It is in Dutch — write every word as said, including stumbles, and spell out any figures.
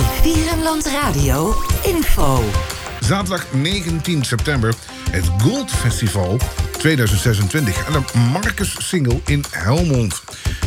Vierenland Radio Info. Zaterdag negentien september het Gold Festival tweeduizend zesentwintig. En de Marcus Single in Helmond.